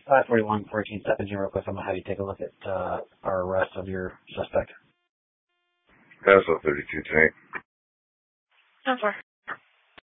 541, 1470 real quick. I'm going to have you take a look at our arrest of your suspect. Paso 32 tank. 10-4.